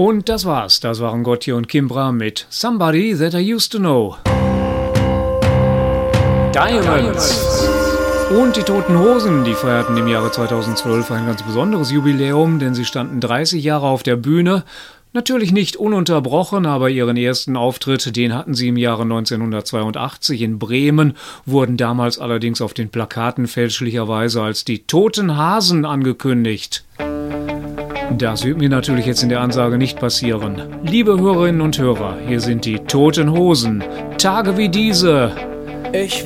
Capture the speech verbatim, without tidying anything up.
Und das war's. Das waren Gotye und Kimbra mit Somebody That I Used to Know. Diamonds. Und die Toten Hosen, die feierten im Jahre zweitausendzwölf ein ganz besonderes Jubiläum, denn sie standen dreißig Jahre auf der Bühne. Natürlich nicht ununterbrochen, aber ihren ersten Auftritt, den hatten sie im Jahre neunzehnhundertzweiundachtzig in Bremen, wurden damals allerdings auf den Plakaten fälschlicherweise als die Toten Hasen angekündigt. Das wird mir natürlich jetzt in der Ansage nicht passieren. Liebe Hörerinnen und Hörer, hier sind die Toten Hosen. Tage wie diese. Ich